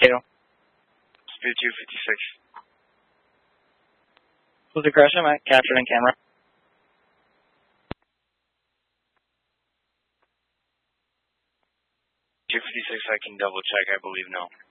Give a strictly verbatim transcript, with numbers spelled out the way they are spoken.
two. Speed two fifty-six. Was the crash am I captured on camera? two fifty-six, I can double check, I believe no.